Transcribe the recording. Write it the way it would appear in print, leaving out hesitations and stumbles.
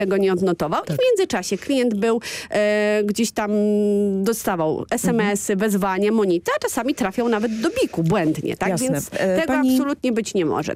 tego nie odnotował. I w międzyczasie klient był gdzieś tam, dostawał SMS-y, wezwania, monity, a czasami trafiał nawet do BIK-u błędnie. Tak? Jasne. Więc tego absolutnie być nie może.